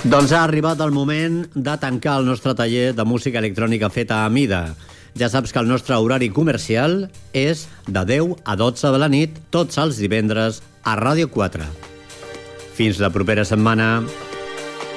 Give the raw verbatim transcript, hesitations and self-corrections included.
Doncs ha arribat el moment de tancar el nostre taller de música electrònica feta a mida. Ja saps que el nostre horari comercial és de deu a dotze de la nit, tots els divendres, a Ràdio quatre. Fins la propera setmana.